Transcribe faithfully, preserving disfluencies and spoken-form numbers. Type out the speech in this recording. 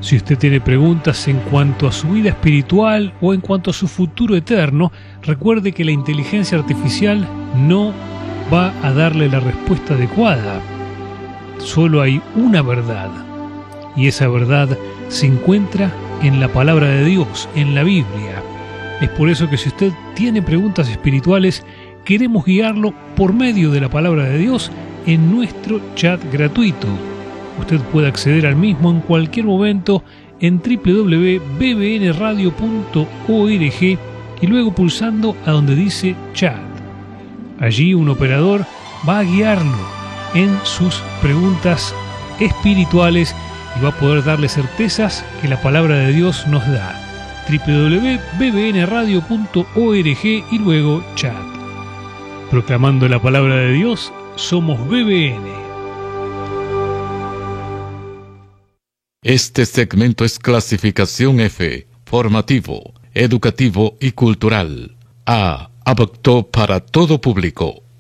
Si usted tiene preguntas en cuanto a su vida espiritual o en cuanto a su futuro eterno, recuerde que la inteligencia artificial no va a darle la respuesta adecuada. Solo hay una verdad, y esa verdad se encuentra en la palabra de Dios, en la Biblia. Es por eso que si usted tiene preguntas espirituales, queremos guiarlo por medio de la palabra de Dios en nuestro chat gratuito. Usted puede acceder al mismo en cualquier momento en doble u doble u doble u punto b b n radio punto org y luego pulsando a donde dice chat. Allí un operador va a guiarlo en sus preguntas espirituales y va a poder darle certezas que la palabra de Dios nos da. doble u doble u doble u punto b b n radio punto org y luego chat. Proclamando la palabra de Dios, somos B B N. Este segmento es clasificación F, formativo, educativo y cultural. A, apto para todo público.